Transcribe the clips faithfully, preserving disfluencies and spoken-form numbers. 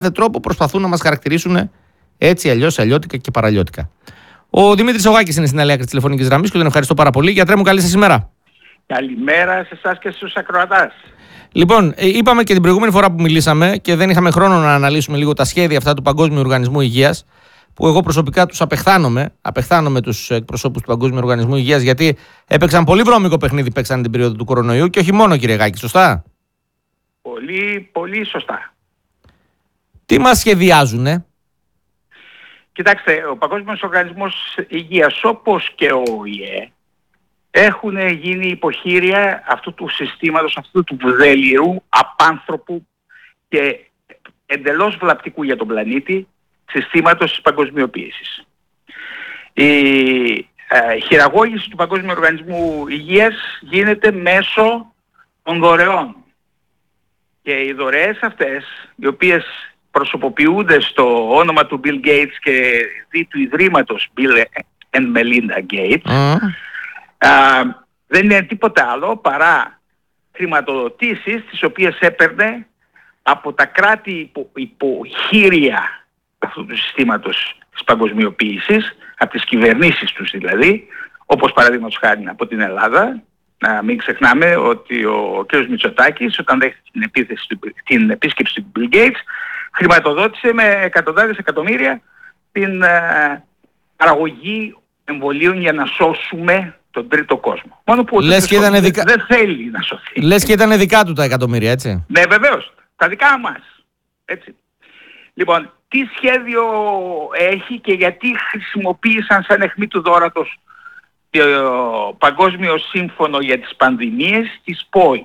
τρόπο προσπαθούν να μας χαρακτηρίσουν έτσι, αλλιώς, αλλιώτικα και παραλλιώτικα. Ο Δημήτρης Ογάκης είναι στην άλλη άκρη της τηλεφωνικής γραμμής και τον ευχαριστώ πάρα πολύ. Γιατρέ μου, καλή σας ημέρα. Καλημέρα σε εσάς και στους ακροατάς. Λοιπόν, είπαμε και την προηγούμενη φορά που μιλήσαμε και δεν είχαμε χρόνο να αναλύσουμε λίγο τα σχέδια αυτά του Παγκόσμιου Οργανισμού Υγείας, που εγώ προσωπικά τους απεχθάνομαι, απεχθάνομαι τους εκπροσώπους του Παγκόσμιου Οργανισμού Υγείας, γιατί έπαιξαν πολύ βρώμικο παιχνίδι, παίξαν την περίοδο του κορονοϊού και όχι μόνο, κύριε Γάκη, σωστά? Πολύ, πολύ σωστά. Τι μας σχεδιάζουνε? Κοιτάξτε, ο Παγκόσμιος Οργανισμός Υγείας, όπως και ο ΟΗΕ, έχουν γίνει υποχείρια αυτού του συστήματος, αυτού του βδελιρού, απάνθρωπου και εντελώς βλαπτικού για τον πλανήτη συστήματος της παγκοσμιοποίησης. Η ε, χειραγώγηση του Παγκόσμιου Οργανισμού Υγείας γίνεται μέσω των δωρεών. Και οι δωρεές αυτές, οι οποίες προσωποποιούνται στο όνομα του Bill Gates και δι του Ιδρύματος Bill and Melinda Gates, mm. α, δεν είναι τίποτα άλλο παρά χρηματοδοτήσεις τις οποίες έπαιρνε από τα κράτη υπο, υποχείρια αυτού του συστήματος της παγκοσμιοποίησης, από τις κυβερνήσεις τους δηλαδή, όπως παραδείγματος χάρη από την Ελλάδα. Να μην ξεχνάμε ότι ο κ. Μητσοτάκης, όταν δέχτηκε την, επίθεση, την επίσκεψη του Bill Gates, χρηματοδότησε με εκατοντάδες εκατομμύρια την ε, παραγωγή εμβολίων για να σώσουμε τον τρίτο κόσμο. Μόνο που Λες και ήταν δικα... δεν θέλει να σωθεί. Λες και ήταν δικά του τα εκατομμύρια, έτσι? Ναι, βεβαίως. Τα δικά μας. Έτσι. Λοιπόν, τι σχέδιο έχει και γιατί χρησιμοποίησαν σαν αιχμή του δώρατος το Παγκόσμιο Σύμφωνο για τις Πανδημίες της ΠΟΗ.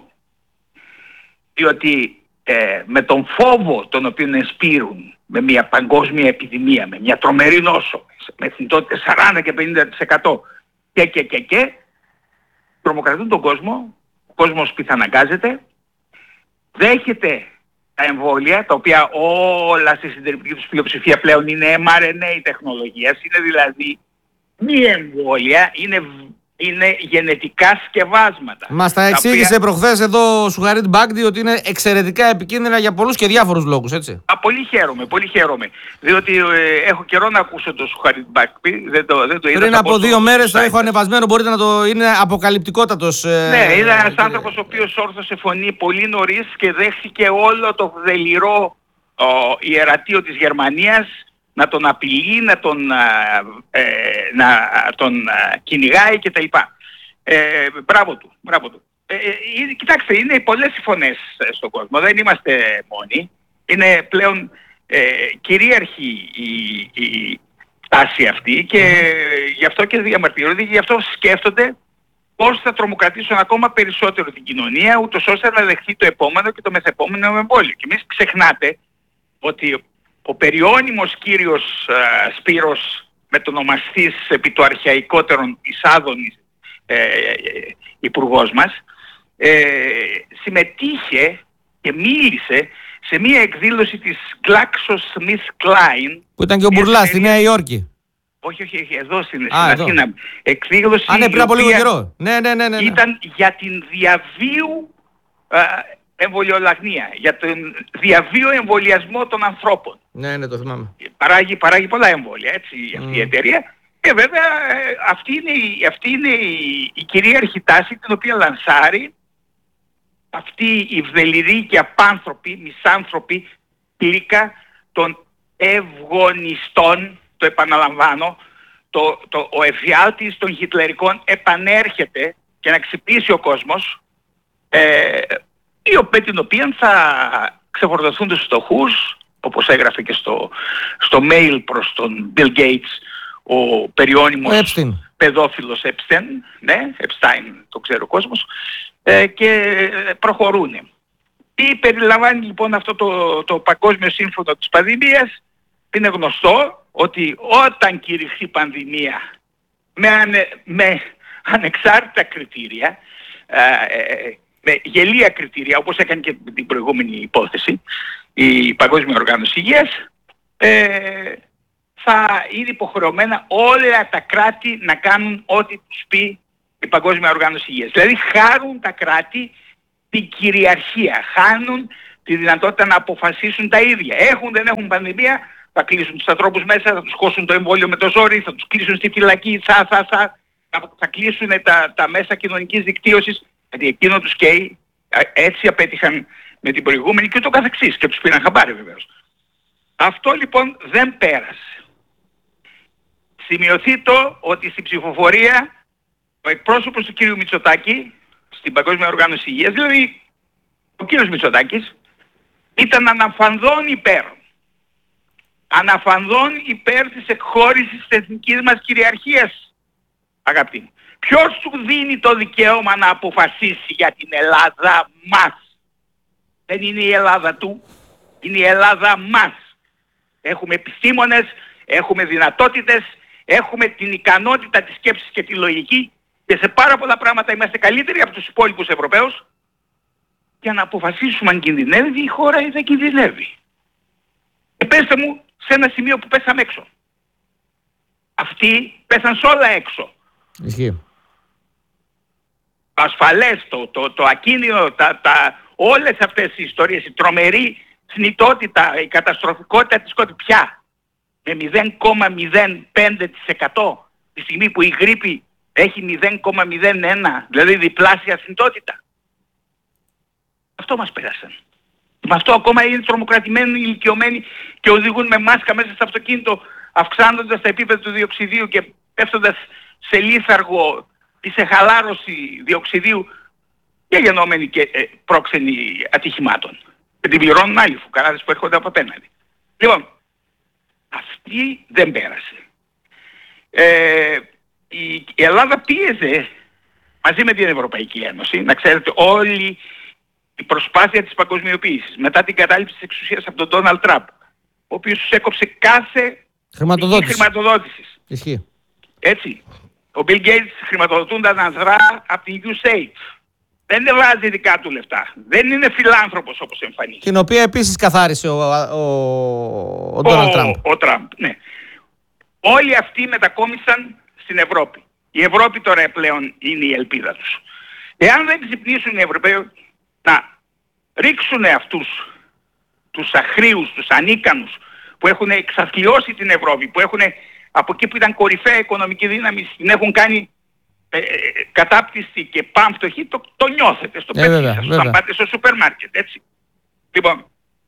Διότι ε, με τον φόβο τον οποίο εσπείρουν με μια παγκόσμια επιδημία, με μια τρομερή νόσο, με θνητότητες σαράντα και πενήντα τοις εκατό και και και και, τρομοκρατούν τον κόσμο, ο κόσμος πιθαναγκάζεται, δέχεται τα εμβόλια, τα οποία όλα στη συντριπτική τους πλειοψηφία πλέον είναι εμ αρ εν έι τεχνολογίας, είναι δηλαδή μη εμβόλια, είναι, είναι γενετικά σκευάσματα. Μας τα εξήγησε οποία... προχθές εδώ ο Σουχαρίτ Μπάγντι ότι είναι εξαιρετικά επικίνδυνα για πολλούς και διάφορους λόγους, έτσι. Α, πολύ χαίρομαι, πολύ χαίρομαι. Διότι ε, έχω καιρό να ακούσω τον Σουχαρίτ Μπάγντι, δεν το, δεν το είδα. Πριν από δύο μέρες το έχω ανεβασμένο, μπορείτε να το... είναι αποκαλυπτικότατος. Ε... Ναι, είναι ένας ε... άνθρωπος ο οποίος όρθωσε φωνή πολύ νωρίς και δέχθηκε όλο το δελιρό ιερατείο της Γερμανίας να τον απειλεί, να τον, ε, να τον ε, κυνηγάει κτλ. Ε, μπράβο του, μπράβο του. Ε, ε, κοιτάξτε, είναι πολλές οι φωνές στον κόσμο, δεν είμαστε μόνοι. Είναι πλέον ε, κυρίαρχη η, η τάση αυτή και mm. γι' αυτό και διαμαρτύρονται, γι' αυτό σκέφτονται πώς θα τρομοκρατήσουν ακόμα περισσότερο την κοινωνία, ούτως ώστε να δεχθεί το επόμενο και το μεθεπόμενο εμβόλιο. Και μην ξεχνάτε ότι ο περιώνυμος κύριος uh, Σπύρος μετονομαστής επί το αρχαϊκότερον εισάδων ε, ε, υπουργός μας ε, συμμετείχε και μίλησε σε μία εκδήλωση της GlaxoSmithKline, που ήταν και ο Μπουρλάς στη Νέα Υόρκη. Όχι, όχι, όχι, εδώ στην Α, Αθήνα. Εκδήλωση Α, ναι, πριν από λίγο καιρό. Ναι, ναι, ναι, ναι, ναι. Ήταν για την διαβίου uh, εμβολιολαγνία, για τον διαβίω εμβολιασμό των ανθρώπων. Ναι, ναι, το θυμάμαι. Παράγει, παράγει πολλά εμβόλια, έτσι, αυτή mm. η εταιρεία. Και βέβαια αυτή είναι, η, αυτή είναι η, η κυρίαρχη τάση την οποία λανσάρει αυτή η βδελιρή και απάνθρωπη, μισάνθρωπη κλίκα των ευγονιστών, το επαναλαμβάνω, το, το, ο εφιάλτης των χιτλερικών επανέρχεται και να ξυπνήσει ο κόσμος, ε, με την οποία θα ξεφορτωθούν τους φτωχούς, όπως έγραφε και στο, στο mail προς τον Bill Gates ο περιώνυμος παιδόφιλος Epstein, ναι, Epstein το ξέρει ο κόσμος, ε, και προχωρούν. Τι περιλαμβάνει λοιπόν αυτό το, το Παγκόσμιο Σύμφωνο της Πανδημίας? Είναι γνωστό ότι όταν κηρυχθεί πανδημία με, ανε, με ανεξάρτητα κριτήρια, ε, ε, με γελία κριτήρια, όπως έκανε και την προηγούμενη υπόθεση η Παγκόσμια Οργάνωση Υγείας, ε, θα είναι υποχρεωμένα όλα τα κράτη να κάνουν ό,τι τους πει η Παγκόσμια Οργάνωση Υγείας. Δηλαδή χάνουν τα κράτη την κυριαρχία, χάνουν τη δυνατότητα να αποφασίσουν τα ίδια. Έχουν, δεν έχουν πανδημία, θα κλείσουν τους ανθρώπους μέσα, θα τους χώσουν το εμβόλιο με το ζόρι, θα τους κλείσουν στη φυλακή, θα, θα, θα, θα κλείσουν τα, τα μέσα κοινωνικής δικτύωσης, γιατί εκείνο τους καίει, έτσι απέτυχαν με την προηγούμενη και ούτω καθεξής και τους πήραν χαμπάρι βεβαίως. Αυτό λοιπόν δεν πέρασε. Σημειωθεί το ότι στην ψηφοφορία ο εκπρόσωπος του κ. Μητσοτάκη στην Παγκόσμια Οργάνωση Υγείας, δηλαδή ο κ. Μητσοτάκης, ήταν αναφανδόν υπέρ. Αναφανδόν υπέρ της εκχώρησης της εθνικής μας κυριαρχίας, αγαπητοί μου. Ποιος του δίνει το δικαίωμα να αποφασίσει για την Ελλάδα μας? Δεν είναι η Ελλάδα του, είναι η Ελλάδα μας. Έχουμε επιστήμονες, έχουμε δυνατότητες, έχουμε την ικανότητα της σκέψης και τη λογική και σε πάρα πολλά πράγματα είμαστε καλύτεροι από τους υπόλοιπους Ευρωπαίους για να αποφασίσουμε αν κινδυνεύει η χώρα ή δεν κινδυνεύει. Και πέστε μου σε ένα σημείο που πέσαμε έξω. Αυτοί πέσαν σε όλα έξω. Ισχύει. Το ασφαλές, το, το, το ακίνητο, τα, τα, όλες αυτές οι ιστορίες, η τρομερή θνητότητα, η καταστροφικότητα της κότη πια με μηδέν κόμμα μηδέν πέντε τοις εκατό τη στιγμή που η γρίπη έχει μηδέν κόμμα μηδέν ένα, δηλαδή διπλάσια θνητότητα. Αυτό μας πέρασαν. Με αυτό ακόμα είναι τρομοκρατημένοι, ηλικιωμένοι και οδηγούν με μάσκα μέσα στο αυτοκίνητο, αυξάνοντας τα επίπεδα του διοξιδίου και πέφτοντας σε λίθαργο ή σε χαλάρωση διοξιδίου και γεννόμενοι και ε, πρόξενοι ατυχημάτων. Και την πληρώνουν άλλοι φουκαράδες που έρχονται από απέναντι. Λοιπόν, αυτή δεν πέρασε. Ε, η, η Ελλάδα πίεζε μαζί με την Ευρωπαϊκή Ένωση, να ξέρετε, όλη η προσπάθεια της παγκοσμιοποίησης μετά την κατάληψη της εξουσίας από τον Ντόναλντ Τραμπ, ο οποίος τους έκοψε κάθε χρηματοδότηση. χρηματοδότησης. Ισχύει. Έτσι. Ο Bill Gates χρηματοδοτούνταν ανδρά από την γιου ες έι ντι. Δεν βάζει δικά του λεφτά. Δεν είναι φιλάνθρωπος όπως εμφανίζει. Την οποία επίσης καθάρισε ο, ο, ο Ντόναλντ Τραμπ. Ο Τραμπ, ναι. Όλοι αυτοί μετακόμισαν στην Ευρώπη. Η Ευρώπη τώρα πλέον είναι η ελπίδα τους. Εάν δεν ξυπνήσουν οι Ευρωπαίοι να ρίξουν αυτούς τους αχρίους, τους ανίκανους που έχουν εξαθλιώσει την Ευρώπη, που έχουν από εκεί που ήταν κορυφαία οικονομική δύναμη, την έχουν κάνει ε, κατάπτυστη και πάμφτωχη, το, το νιώθετε στο ε, πέτσι σας, όταν πάτε στο σούπερ μάρκετ, έτσι. Λοιπόν,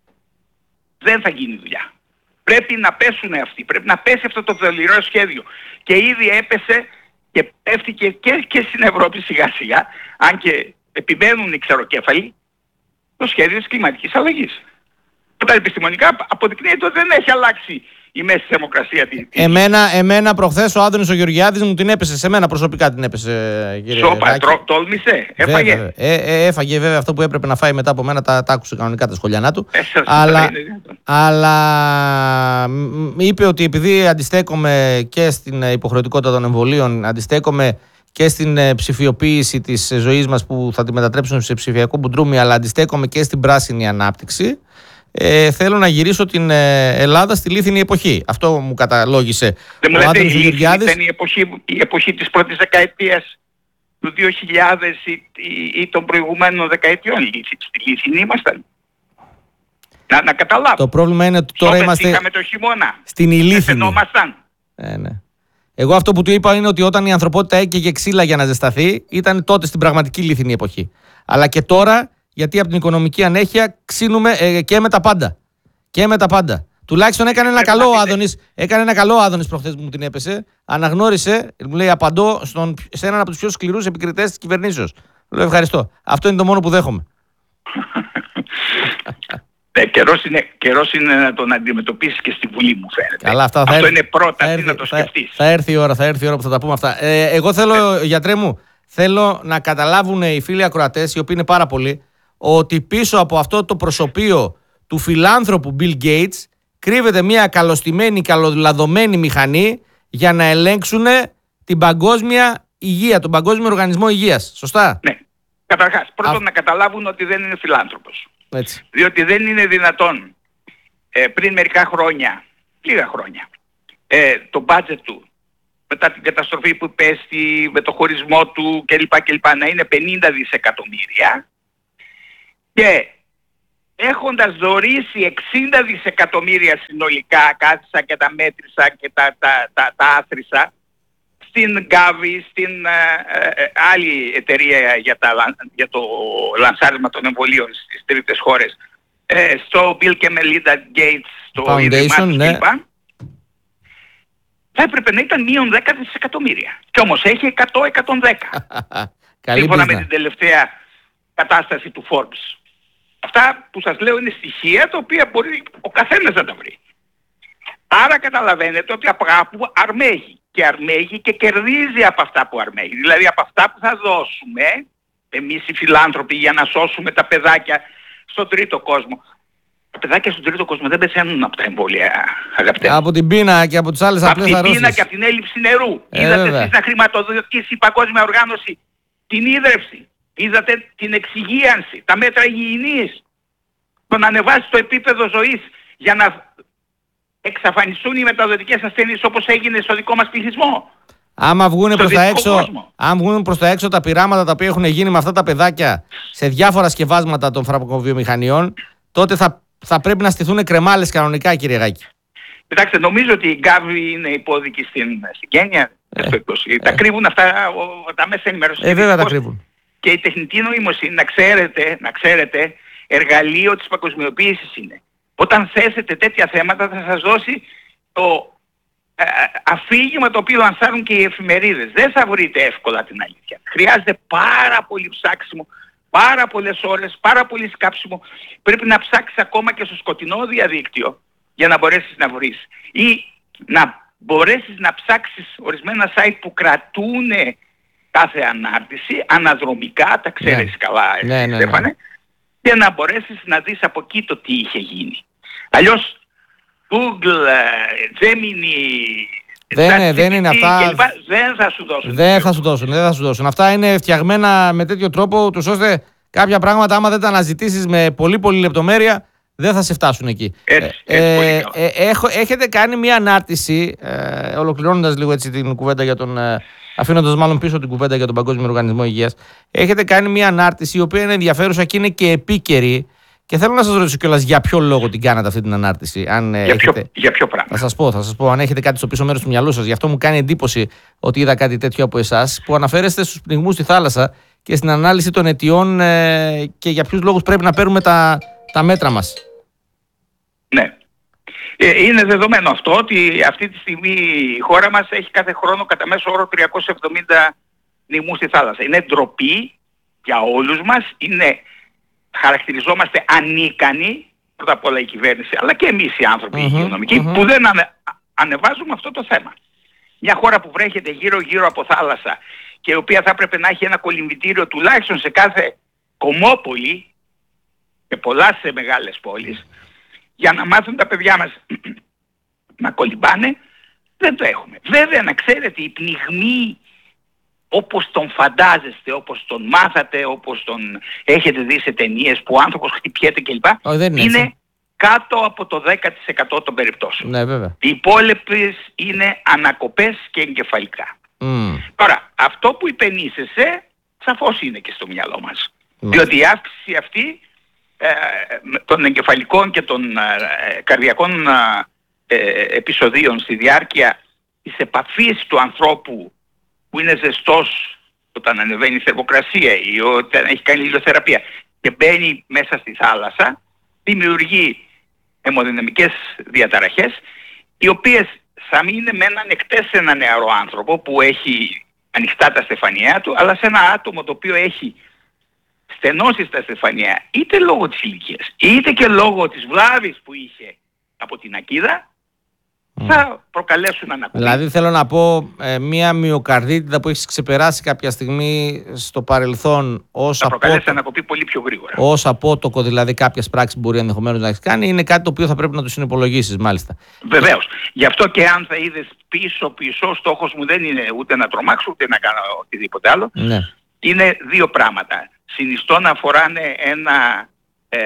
δεν θα γίνει δουλειά. Πρέπει να πέσουν αυτοί, πρέπει να πέσει αυτό το δολιρό σχέδιο. Και ήδη έπεσε και πέφτηκε και, και στην Ευρώπη σιγά σιγά, αν και επιμένουν οι ξεροκέφαλοι, το σχέδιο της κλιματικής αλλαγής. Τα επιστημονικά αποδεικνύεται ότι δεν έχει αλλάξει η μέση θερμοκρασία. Εμένα, εμένα προχθές ο Άδωνης ο Γεωργιάδης μου την έπεσε, σε μένα προσωπικά την έπεσε, κύριε Σόπα, τρό, τόλμησε, έφαγε. Βέβαια, ε, ε, έφαγε βέβαια αυτό που έπρεπε να φάει μετά από μένα, τα, τα άκουσε κανονικά τα σχολιανά του. Ε, αλλά, αλλά είπε ότι επειδή αντιστέκομαι και στην υποχρεωτικότητα των εμβολίων, αντιστέκομαι και στην ψηφιοποίηση της ζωής μας που θα τη μετατρέψουν σε ψηφιακό μπουντρούμι, αλλά αντιστέκομαι και στην πράσινη ανάπτυξη. Ε, θέλω να γυρίσω την ε, Ελλάδα στη λίθινη εποχή. Αυτό μου καταλόγησε δεν ο Άδωνης ο Γεωργιάδης. Ήταν η εποχή, η εποχή της πρώτης δεκαετίας του δύο χιλιάδες ή, ή, ή των προηγουμένων δεκαετιών. Στη λίθινη ήμασταν. Να, να καταλάβω. Το πρόβλημα είναι ότι τώρα Σόπες είμαστε το χειμώνα. στην ηλίθινη. Ε, ναι. Εγώ αυτό που του είπα είναι ότι όταν η ανθρωπότητα έκαιγε ξύλα για να ζεσταθεί, ήταν τότε στην πραγματική λίθινη εποχή. Αλλά και τώρα, γιατί από την οικονομική ανέχεια ξύνουμε ε, και με τα πάντα. Και με τα πάντα. Τουλάχιστον έκανε ένα καλό ο Άδωνης, έκανε ένα καλό Άδωνης προχθές που μου την έπεσε. Αναγνώρισε, μου λέει, απαντώ στον, σε έναν από τους πιο σκληρούς επικριτές της κυβερνήσεως. Λέω ευχαριστώ. Αυτό είναι το μόνο που δέχομαι. Ναι, καιρός είναι, καιρός είναι να τον αντιμετωπίσεις και στη Βουλή, μου φαίνεται. Καλά, αυτά αυτό θα έρθει, είναι πρόταση έρθει, να το σκεφτείς. Θα, θα έρθει η ώρα, θα έρθει η ώρα που θα τα πούμε αυτά. Ε, εγώ θέλω, ε. γιατρέ μου, θέλω να καταλάβουν οι φίλοι ακροατές, οι οποίοι είναι πάρα πολλοί, ότι πίσω από αυτό το προσωπείο του φιλάνθρωπου Bill Gates κρύβεται μια καλωστημένη, καλολαδωμένη μηχανή για να ελέγξουν την παγκόσμια υγεία, τον Παγκόσμιο Οργανισμό Υγείας. Σωστά? Ναι. Καταρχάς, πρώτον Α... να καταλάβουν ότι δεν είναι φιλάνθρωπος. Έτσι. Διότι δεν είναι δυνατόν ε, πριν μερικά χρόνια, λίγα χρόνια, ε, το budget του μετά την καταστροφή που πέστη, με το χωρισμό του κλπ. κλπ να είναι πενήντα δισεκατομμύρια και έχοντας δωρήσει εξήντα δισεκατομμύρια συνολικά, κάθισα και τα μέτρησα και τα, τα, τα, τα άθροισα, στην Gavi, στην ε, ε, άλλη εταιρεία για, τα, για το λανσάρισμα των εμβολίων στις τρίτες χώρες, ε, στο Bill και Melinda Gates, στο Ίδρυμά τους ναι. κλπ. Θα έπρεπε να ήταν μείον δέκα δισεκατομμύρια. Και όμως έχει εκατό με εκατόν δέκα. Σύμφωνα με την τελευταία κατάσταση του Forbes. Αυτά που σας λέω είναι στοιχεία τα οποία μπορεί ο καθένας να τα βρει. Άρα καταλαβαίνετε ότι από κάπου αρμέγει. Και αρμέγει και κερδίζει από αυτά που αρμέγει. Δηλαδή από αυτά που θα δώσουμε εμείς οι φιλάνθρωποι για να σώσουμε τα παιδάκια στον τρίτο κόσμο. Τα παιδάκια στον τρίτο κόσμο δεν πεθαίνουν από τα εμβόλια, αγαπητέ. Από την πείνα και από τις άλλες απλές αρρώστιες. Από την πείνα και από την έλλειψη νερού. Ε, Είδατε βέβαια. εσείς να χρηματοδοτήσει η Παγκόσμια Οργάνωση την ίδρυυση. Είδατε την εξυγίανση, τα μέτρα υγιεινής. Το να ανεβάσει το επίπεδο ζωής για να εξαφανιστούν οι μεταδοτικές ασθένειες όπως έγινε στο δικό μας πληθυσμό. Άμα βγουν προς τα έξω, κόσμο. αν βγουν προς τα έξω τα πειράματα τα οποία έχουν γίνει με αυτά τα παιδάκια σε διάφορα σκευάσματα των φαρμακοβιομηχανιών, τότε θα, θα πρέπει να στηθούν κρεμάλες κανονικά, κύριε Γάκη. Κοιτάξτε, νομίζω ότι η Gavi είναι υπόδικη στην, στην Κένια. Ε, ε, τα κρύβουν αυτά ο, τα μέσα ενημέρωσης. Ε, βέβαια τα κρύβουν. Και η τεχνητή νοημοσύνη, να ξέρετε, να ξέρετε, εργαλείο της παγκοσμιοποίησης είναι. Όταν θέσετε τέτοια θέματα θα σας δώσει το ε, αφήγημα το οποίο λανσάρουν και οι εφημερίδες. Δεν θα βρείτε εύκολα την αλήθεια. Χρειάζεται πάρα πολύ ψάξιμο, πάρα πολλές ώρες, πάρα πολύ σκάψιμο. Πρέπει να ψάξεις ακόμα και στο σκοτεινό διαδίκτυο για να μπορέσεις να βρεις. Ή να μπορέσεις να ψάξεις ορισμένα site που κρατούν κάθε ανάρτηση, αναδρομικά, τα ξέρεις ναι. καλά, ναι, ναι, Στέφανε, ναι. και να μπορέσεις να δεις από εκεί το τι είχε γίνει. Αλλιώς Google, Gemini, δεν, είναι, δεν είναι αυτά. κλπ, δεν θα σου δώσουν. Δεν θα σου δώσουν, δεν θα σου δώσουν. Αυτά είναι φτιαγμένα με τέτοιο τρόπο, τους ώστε κάποια πράγματα, άμα δεν τα αναζητήσεις με πολύ πολύ λεπτομέρεια, δεν θα σε φτάσουν εκεί. Έτσι, ε, έτσι, πολύ ε, καλά. ε, έχω, έχετε κάνει μια ανάρτηση, ε, ολοκληρώνοντας λίγο έτσι την κουβέντα για τον... Ε, αφήνοντας μάλλον πίσω την κουβέντα για τον Παγκόσμιο Οργανισμό Υγείας, έχετε κάνει μια ανάρτηση η οποία είναι ενδιαφέρουσα και είναι και επίκαιρη. Και θέλω να σας ρωτήσω κιόλας για ποιο λόγο την κάνατε αυτή την ανάρτηση. Αν, για, έχετε... ποιο, για ποιο πράγμα. Θα σας πω, θα σας πω, αν έχετε κάτι στο πίσω μέρος του μυαλού σας. Γι' αυτό μου κάνει εντύπωση ότι είδα κάτι τέτοιο από εσάς, που αναφέρεστε στους πνιγμούς στη θάλασσα και στην ανάλυση των αιτιών ε, και για ποιους λόγους πρέπει να παίρνουμε τα, τα μέτρα μας. Ναι. Ε, είναι δεδομένο αυτό ότι αυτή τη στιγμή η χώρα μας έχει κάθε χρόνο κατά μέσο όρο τριακόσιους εβδομήντα πνιγμούς στη θάλασσα. Είναι ντροπή για όλους μας, είναι, χαρακτηριζόμαστε ανίκανοι, πρώτα απ' όλα η κυβέρνηση, αλλά και εμείς οι άνθρωποι Mm-hmm, οι υγειονομικοί, mm-hmm. που δεν ανε, ανεβάζουμε αυτό το θέμα. Μια χώρα που βρέχεται γύρω-γύρω από θάλασσα και η οποία θα έπρεπε να έχει ένα κολυμβητήριο τουλάχιστον σε κάθε κομμόπολη και πολλά σε μεγάλες πόλεις, για να μάθουν τα παιδιά μας να κολυμπάνε, δεν το έχουμε. Βέβαια, να ξέρετε, οι πνιγμοί όπως τον φαντάζεστε, όπως τον μάθατε, όπως τον έχετε δει σε ταινίες που ο άνθρωπος χτυπιέται κλπ. Oh, δεν είναι, είναι έτσι. κάτω από το δέκα τοις εκατό των περιπτώσεων. Ναι, βέβαια. Οι υπόλοιπες είναι ανακοπές και εγκεφαλικά. Mm. Τώρα, αυτό που υπενήσεσαι, σαφώς είναι και στο μυαλό μας. Mm. Διότι η αύξηση αυτή ε, των εγκεφαλικών και των ε, καρδιακών ε, επεισοδίων στη διάρκεια της επαφής του ανθρώπου που είναι ζεστός όταν ανεβαίνει η θερμοκρασία ή όταν έχει κάνει ηλιοθεραπεία και μπαίνει μέσα στη θάλασσα, δημιουργεί αιμοδυναμικές διαταραχές, οι οποίες θα είναι μεν ανεκτές σε ένα νεαρό άνθρωπο που έχει ανοιχτά τα στεφανιά του, αλλά σε ένα άτομο το οποίο έχει στενώσει στα στεφανιά, είτε λόγω της ηλικίας, είτε και λόγω της βλάβης που είχε από την ακίδα, θα προκαλέσουν ανακοπή. Δηλαδή θέλω να πω ε, μια μυοκαρδίτιδα που έχεις ξεπεράσει κάποια στιγμή στο παρελθόν ως, θα προκαλέσει απότο, ανακοπή πολύ πιο γρήγορα. ως απότοκο δηλαδή κάποιες πράξεις που μπορεί ενδεχομένως να έχεις κάνει, είναι κάτι το οποίο θα πρέπει να το συνυπολογίσεις μάλιστα. Βεβαίως. Γι' αυτό και αν θα είδες πίσω πίσω, στόχος μου δεν είναι ούτε να τρομάξω ούτε να κάνω οτιδήποτε άλλο. Ναι. Είναι δύο πράγματα. Συνιστώ να φοράνε ένα ε,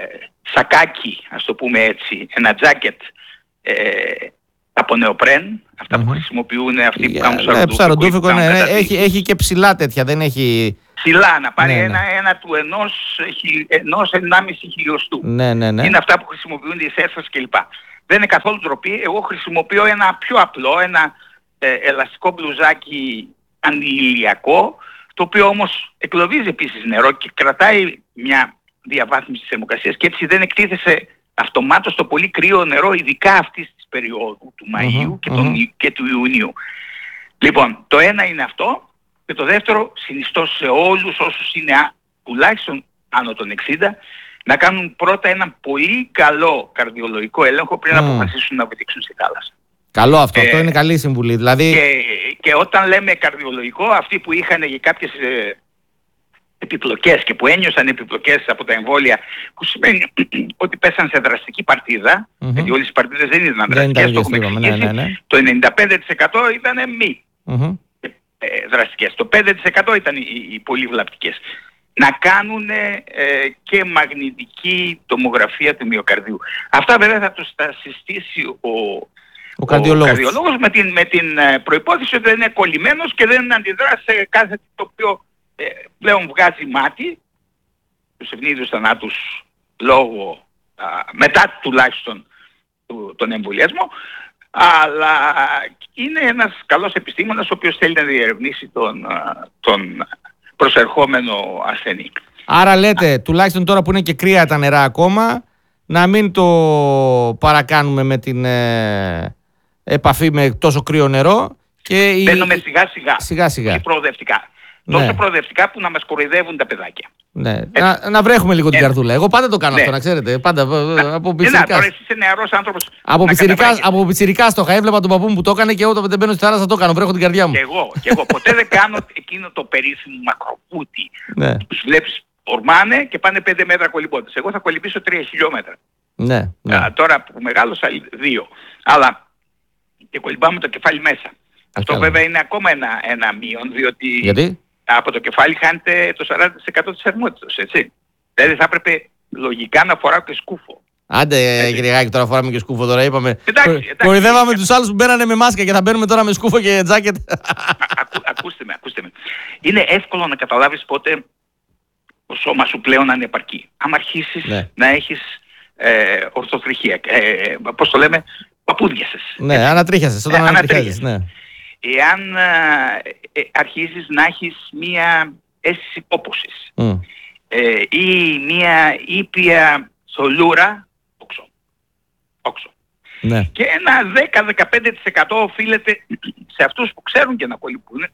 σακάκι, ας το πούμε έτσι, ένα τζάκετ ε, από νεοπρέν, αυτά Mm-hmm. που χρησιμοποιούν αυτοί που Yeah, κάνουν ναι, ψαροντούφικο. ψαροντούφικο, ναι, ναι, έχει, έχει και ψηλά τέτοια, δεν έχει ψηλά, να πάρει Ναι, ναι. ένα, ένα του ενός, χι- ενός ενάμιση χιλιοστού. Ναι, ναι, ναι. Είναι αυτά που χρησιμοποιούνται οι σέρφες κλπ. Δεν είναι καθόλου ντροπή. Εγώ χρησιμοποιώ ένα πιο απλό, ένα ε, ελαστικό μπλουζάκι αντιηλιακό, το οποίο όμως εκλοβίζει επίσης νερό και κρατάει μια διαβάθμιση της θερμοκρασίας και έτσι δεν εκτίθεσαι αυτομάτως στο πολύ κρύο νερό, ειδικά αυτής της περίοδου του Μαΐου Mm-hmm, και, τον, mm-hmm. και του Ιουνίου. Λοιπόν, το ένα είναι αυτό και το δεύτερο συνιστώ σε όλους όσους είναι α, τουλάχιστον άνω των εξήντα να κάνουν πρώτα έναν πολύ καλό καρδιολογικό έλεγχο πριν Mm. αποφασίσουν να βυθίξουν στη θάλασσα. Καλό αυτό, αυτό Ε, είναι καλή συμβουλή. Δηλαδή, Και, και όταν λέμε καρδιολογικό, αυτοί που είχαν και κάποιες ε, επιπλοκές και που ένιωσαν επιπλοκές από τα εμβόλια, που σημαίνει ότι πέσαν σε δραστική παρτίδα, Μμμ. γιατί όλες οι παρτίδες δεν ήταν Δεν ήταν δραστικές, το έχουμε ίδιες, είπαμε, ναι, εξηγήσει, ναι, ναι. το ενενήντα πέντε τοις εκατό ήταν μη μμμ. ε, δραστικές, το πέντε τοις εκατό ήταν οι, οι πολύ βλαπτικές. Να κάνουν ε, και μαγνητική τομογραφία του μυοκαρδίου. Αυτά βέβαια θα τους τα συστήσει ο, Ο καρδιολόγος. ο καρδιολόγος με την, με την ε, προϋπόθεση ότι δεν είναι κολλημένος και δεν αντιδρά σε κάθε το οποίο ε, πλέον βγάζει μάτι, τους ευνίδιους θανάτους λόγω, α, μετά τουλάχιστον του, τον εμβολιασμό, αλλά είναι ένας καλός επιστήμονας ο οποίος θέλει να διερευνήσει τον, α, τον προσερχόμενο ασθενή. Άρα λέτε, τουλάχιστον τώρα που είναι και κρύα τα νερά ακόμα, να μην το παρακάνουμε με την ε, επαφή με τόσο κρύο νερό. Και η... Μπαίνουμε σιγά σιγά, σιγά, σιγά. όχι προοδευτικά. Ναι. Τόσο προοδευτικά που να μας κοροϊδεύουν τα παιδάκια. Ναι. Να, να βρέχουμε λίγο την Ε, καρδούλα. Εγώ πάντα το κάνω ναι. αυτό, να ξέρετε. Πάντα ε, από Ε, να, πιτσιρικάς. τώρα εσύ είσαι νεαρός άνθρωπος. Από να πιτσιρικάς, καταβάγεις. από πιτσιρικάς το είχα. Έβλεπα τον παππού μου που το έκανε και εγώ όταν δεν μπαίνω στη θάλασσα το κάνω. Βρέχω την καρδιά μου. Και εγώ, και εγώ. Ποτέ δεν κάνω εκείνο το περίφημο μακροπούτι. Ναι, Τους βλέπεις ορμάνε και πάνε πέντε μέτρα κολυμπώντας. Εγώ θα κολυμπήσω τρία χιλιόμετρα. ναι, ναι. Α, τώρα που μεγάλωσα δύο. Αλλά και κολυμπάμε το κεφάλι μέσα. Αυτό καλά. βέβαια είναι ακόμα ένα, ένα μείον, διότι Γιατί? από το κεφάλι χάνεται το σαράντα τοις εκατό της θερμότητας, έτσι. Δηλαδή θα έπρεπε λογικά να φοράω και σκούφο. Άντε, Γρηγάκη, τώρα φοράμε και σκούφο. Τώρα είπαμε. Εντάξει, εντάξει. Κορυδεύαμε τους άλλους που μπαίνανε με μάσκα και θα μπαίνουμε τώρα με σκούφο και τζάκετ. Ακού, ακούστε με, ακούστε με. Είναι εύκολο να καταλάβεις πότε το σώμα σου πλέον ανεπαρκεί. Αν αρχίσεις Ναι. να έχεις ε, ορθοθρυχία, ε, πώς το λέμε, παπούδιασες. Ναι, ανατρίχιασες. Όταν Ε, ανατρίχιασες, ναι. Εάν ε, ε, αρχίσεις να έχεις μία αίσθηση κόπωσης Μμ. ε, ή μία ήπια θολούρα, όξο. όξο. Ναι. Και ένα δέκα με δεκαπέντε τοις εκατό οφείλεται σε αυτούς που ξέρουν και να κολυμπούν,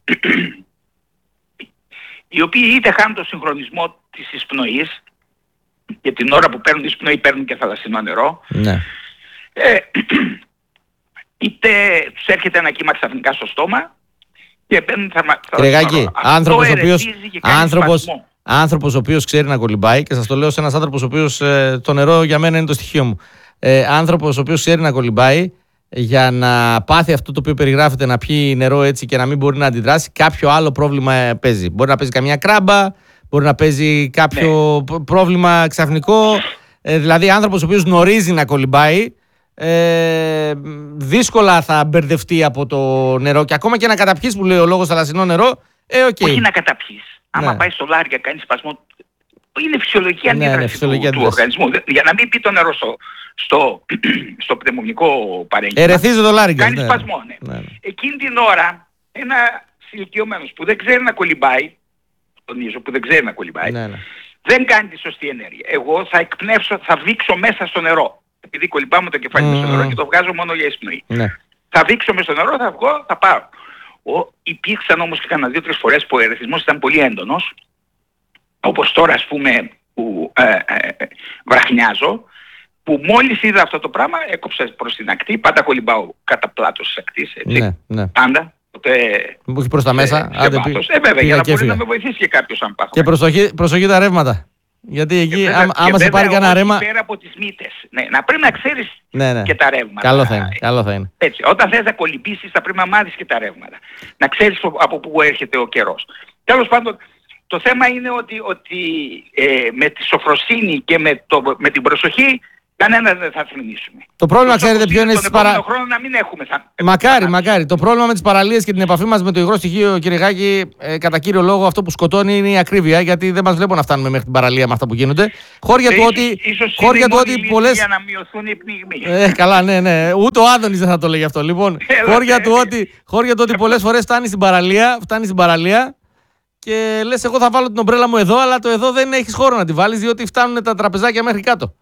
οι οποίοι είτε χάνουν το συγχρονισμό της εισπνοής, και την ώρα που παίρνουν εισπνοή παίρνουν και θαλασσινό νερό, Ναι. ε, είτε τους έρχεται ένα κύμα ξαφνικά στο στόμα και παίρνουν θαλασσινό Γρηγάκη, νερό. Αυτό άνθρωπος ο οποίος, ερεθίζει και κάνει άνθρωπος, σπασμό. άνθρωπος ο οποίος ξέρει να κολυμπάει, και σας το λέω σε ένας άνθρωπος ο οποίος ε, το νερό για μένα είναι το στοιχείο μου. Ε, άνθρωπος ο οποίος ξέρει να κολυμπάει, για να πάθει αυτό το οποίο περιγράφεται, να πιει νερό έτσι και να μην μπορεί να αντιδράσει, κάποιο άλλο πρόβλημα ε, παίζει. Μπορεί να παίζει καμιά κράμπα, μπορεί να παίζει κάποιο Ναι. πρόβλημα ξαφνικό. Ε, δηλαδή, άνθρωπος ο οποίος γνωρίζει να κολυμπάει, ε, δύσκολα θα μπερδευτεί από το νερό. Και ακόμα και να καταπιείς, που λέει ο λόγος, θαλασσινό νερό, ε, οκ. Όχι να καταπιείς. Άμα Ναι. πάει στο λάρι και κάνει σπασμό, είναι φυσιολογική Ναι, αντίδραση ναι, φυσιολογική του, του αντίδραση. οργανισμού. Δεν- Για να μην πει το νερό στο, στο, στο πνευμονικό παρέγγισμα. Ερεθίζει το λάριγκας. Κάνει ναι. σπασμό, ναι. Ναι, ναι. Εκείνη την ώρα, ένα ηλικιωμένος που δεν ξέρει να κολυμπάει, τονίζω, που δεν ξέρει να κολυμπάει, Ναι, ναι. δεν κάνει τη σωστή ενέργεια. Εγώ θα εκπνεύσω, θα βήξω μέσα στο νερό. Επειδή κολυμπάμε το κεφάλι μου στο Μμμ. νερό και το βγάζω μόνο για εισπνοή. Ναι. Θα βήξω μέσα στο νερό, θα βγω, θα πάω. Ο, υπήρξαν όμως και κάνα δύο-τρεις φορές που ο ερεθισμός ήταν πολύ έντονος, όπως τώρα ας πούμε που ε, ε, βραχνιάζω, που μόλις είδα αυτό το πράγμα έκοψα προς την ακτή, πάντα κολυμπάω κατά πλάτος της ακτής, έτσι, Ναι, ναι. πάντα, ποτέ Όχι προς τα μέσα. ε, σε άντε, βάθος. πή- Ε, βέβαια, πήγα για να και μπορεί έφυγα. να με βοηθήσει και κάποιος αν πάθω. Και προσοχή, προσοχή τα ρεύματα. Γιατί εκεί, Και βέβαια- άμα, και άμα σε βέβαια πάρει κανένα όχι ρέμα. πέρα από τις μύτες. Ναι, να πρέπει να ξέρεις Ναι, ναι. και τα ρεύματα. Καλό θα είναι. Καλό θα είναι. Έτσι, όταν θες να κολυμπήσεις θα πρέπει να μάθεις και τα ρεύματα. Να ξέρεις από πού έρχεται ο καιρός. Τέλος πάντων, το θέμα είναι ότι, ότι ε, με τη σοφροσύνη και με, το, με την προσοχή Κανένα δεν θα θρηνήσουμε. Το πρόβλημα, ξέρετε ποιο είναι στις παραλίες. χρόνο να μην έχουμε σαν... Μακάρι, μακάρι. Το πρόβλημα με τις παραλίες και την επαφή μας με το υγρό στοιχείο, κύριε Γάκη, ε, κατά κύριο λόγο αυτό που σκοτώνει είναι η ακρίβεια, γιατί δεν μας βλέπουν να φτάνουμε μέχρι την παραλία με αυτά που γίνονται. Χώρια του ότι. Χώρια του ότι πολλές. Για να μειωθούν οι πνιγμοί. Ε, καλά, ναι, ναι. Ούτε ο Άδωνης δεν θα το λέγει αυτό. Λοιπόν, χώρια του ότι, χώρια του ότι πολλές φορές φτάνει στην παραλία, φτάνει στην παραλία. Και λες, εγώ θα βάλω την ομπρέλα μου εδώ, αλλά το εδώ δεν έχεις χώρο να τη βάλεις, διότι φτάνουν τα τραπεζάκια μέχρι κάτω.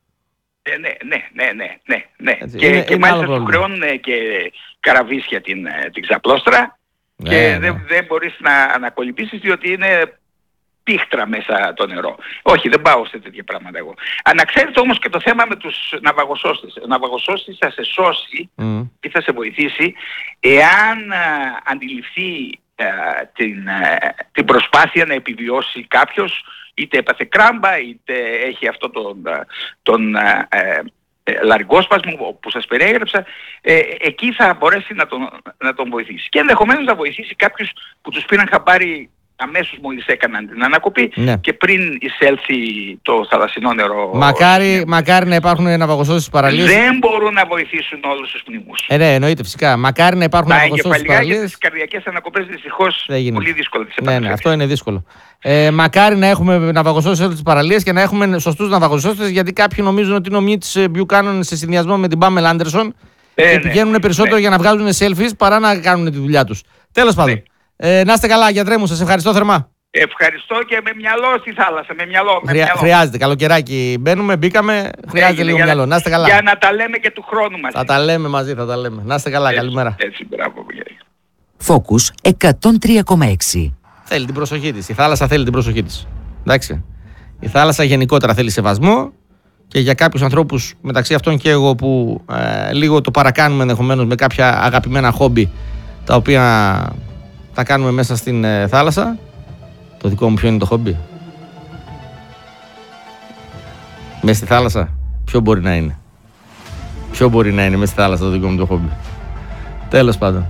Ε, ναι, ναι, ναι, ναι, ναι, ναι. Έτσι, και, είναι, και είναι μάλιστα σου χρεώνουν και καραβίσια την, την ξαπλώστρα ναι, και ναι. δεν, δεν μπορείς να, να κολυμπήσεις διότι είναι πίχτρα μέσα το νερό. Όχι, δεν πάω σε τέτοια πράγματα εγώ. Αναξέρετε όμως και το θέμα με τους ναυαγοσώστες. Ο ναυαγοσώστης θα σε σώσει mm. ή θα σε βοηθήσει εάν α, αντιληφθεί α, την, α, την προσπάθεια να επιβιώσει κάποιος, είτε έπαθε κράμπα, είτε έχει αυτό τον, τον ε, ε, λαρυγκόσπασμο που σας περιέγραψα, ε, εκεί θα μπορέσει να τον, να τον βοηθήσει. Και ενδεχομένως να βοηθήσει κάποιους που τους πήραν χαμπάρι αμέσως μόλις έκαναν την ανακοπή ναι. και πριν εισέλθει το θαλασσινό νερό. Μακάρι, μακάρι να υπάρχουν ναυαγοσώστες στις παραλίες. Δεν μπορούν να βοηθήσουν όλους τους πνιγμούς. Ε, ναι, εννοείται φυσικά. Μακάρι να υπάρχουν ναυαγοσώστες στις παραλίες. Τα εγκεφαλικά και τις καρδιακές ανακοπές δυστυχώς πολύ δύσκολο τις ναι, ναι, αυτό είναι δύσκολο. Ε, μακάρι να έχουμε ναυαγοσώστες σε όλες τις παραλίες και να έχουμε σωστούς ναυαγοσώστες, γιατί κάποιοι νομίζουν ότι είναι ο Μίτς Buchanan σε συνδυασμό με την Πάμελ Άντερσον ε, και πηγαίνουν ναι, περισσότερο ναι. για να βγάζουν selfies παρά να κάνουν τη δουλειά τους. Τέλος πάντων. Ναι. Ε, να είστε καλά, γιατρέ μου, σας ευχαριστώ θερμά. Ευχαριστώ και με μυαλό στη θάλασσα. Με μυαλό, με Χρεια, μυαλό. Χρειάζεται, καλοκαιράκι μπαίνουμε, μπήκαμε, χρειάζεται λίγο μυαλό. Να είστε καλά. Για να τα λέμε και του χρόνου μαζί. Θα τα λέμε μαζί, θα τα λέμε. Να είστε καλά, έτσι, καλημέρα. Έτσι, μπράβο. Focus εκατόν τρία κόμμα έξι. Θέλει την προσοχή της. Η θάλασσα θέλει την προσοχή της. Εντάξει. Η θάλασσα γενικότερα θέλει σεβασμό και για κάποιους ανθρώπους, μεταξύ αυτών και εγώ, που ε, λίγο το παρακάνουμε ενδεχομένως με κάποια αγαπημένα χόμπι τα οποία τα κάνουμε μέσα στην ε, θάλασσα. Το δικό μου ποιο είναι το χόμπι? Μέσα στη θάλασσα. Ποιο μπορεί να είναι? Ποιο μπορεί να είναι μέσα στη θάλασσα το δικό μου το χόμπι? Τέλος πάντων.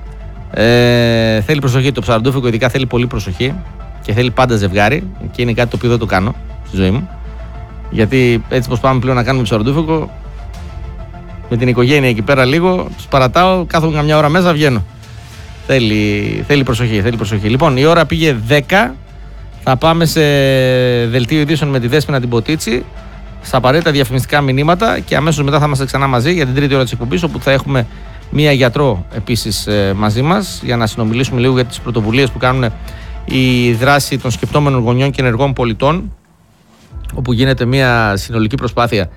Ε, θέλει προσοχή το ψαροντούφικο, ειδικά θέλει πολύ προσοχή και θέλει πάντα ζευγάρι και είναι κάτι το οποίο δεν το κάνω στη ζωή μου. Γιατί έτσι πως πάμε πλέον να κάνουμε ψαροντούφικο, με την οικογένεια εκεί πέρα λίγο, τους παρατάω, κάθομαι καμιά ώρα μέσα, βγαίνω. Θέλει, θέλει προσοχή, θέλει προσοχή. Λοιπόν, η ώρα πήγε δέκα. Θα πάμε σε δελτίο ειδήσεων με τη Δέσποινα την Ποτίτσι, στα απαραίτητα διαφημιστικά μηνύματα και αμέσως μετά θα είμαστε ξανά μαζί για την τρίτη ώρα της εκπομπής, όπου θα έχουμε μία γιατρό επίσης μαζί μας για να συνομιλήσουμε λίγο για τις πρωτοβουλίες που κάνουν η δράση των σκεπτόμενων γονιών και ενεργών πολιτών, όπου γίνεται μία συνολική προσπάθεια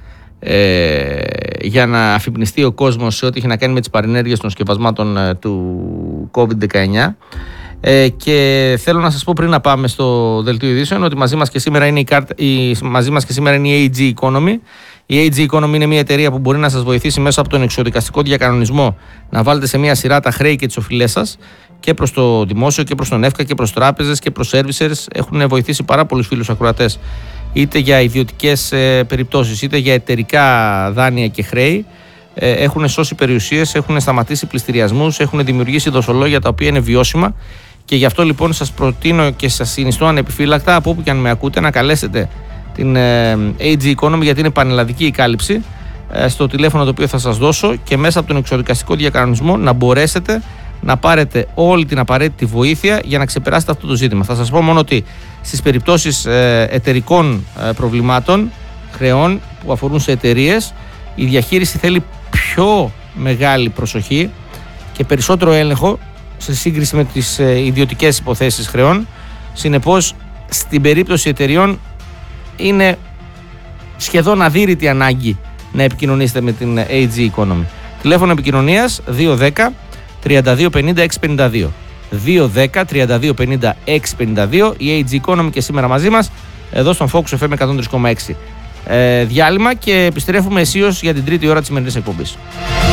ε, για να αφυπνιστεί ο κόσμος σε ό,τι έχει να κάνει με τις παρενέργειες των σκευασμάτων ε, του κόβιντ δεκαεννιά. Ε, και θέλω να σας πω πριν να πάμε στο δελτίο ειδήσεων ότι μαζί μας και σήμερα είναι η, κάρτα, η, μαζί μας και σήμερα είναι η έι τζι Economy. Η έι τζι Economy είναι μια εταιρεία που μπορεί να σας βοηθήσει μέσα από τον εξοδικαστικό διακανονισμό να βάλετε σε μια σειρά τα χρέη και τις οφειλές σας και προς το δημόσιο και προς τον ΕΦΚΑ και προς τράπεζες και προς servicers. Έχουν βοηθήσει πάρα πολλούς φίλους ακροατές, είτε για ιδιωτικές ε, περιπτώσεις είτε για εταιρικά δάνεια και χρέη. Ε, έχουν σώσει περιουσίες, έχουν σταματήσει πληστηριασμούς, έχουν δημιουργήσει δοσολόγια τα οποία είναι βιώσιμα. Και γι' αυτό λοιπόν σας προτείνω και σας συνιστώ ανεπιφύλακτα, από όπου και αν με ακούτε, να καλέσετε την έι τζι Economy, γιατί είναι πανελλαδική η κάλυψη, στο τηλέφωνο το οποίο θα σας δώσω, και μέσα από τον εξοδικαστικό διακανονισμό να μπορέσετε να πάρετε όλη την απαραίτητη βοήθεια για να ξεπεράσετε αυτό το ζήτημα. Θα σας πω μόνο ότι στις περιπτώσεις εταιρικών προβλημάτων, χρεών που αφορούν σε εταιρείες, η διαχείριση θέλει πιο μεγάλη προσοχή και περισσότερο έλεγχο σε σύγκριση με τις ιδιωτικές υποθέσεις χρεών. Συνεπώς, στην περίπτωση εταιριών είναι σχεδόν αδύρυτη ανάγκη να επικοινωνήσετε με την έι τζι Economy. Τηλέφωνο επικοινωνίας δύο ένα μηδέν τρία δύο πενήντα έξι πενήντα δύο. δύο ένα μηδέν τρία δύο πενήντα έξι πενήντα δύο. Η έι τζι Economy και σήμερα μαζί μας εδώ στον Focus εφ εμ εκατόν τρία κόμμα έξι. Ε, διάλειμμα και επιστρέφουμε αισίως για την τρίτη ώρα της σημερινής εκπομπής.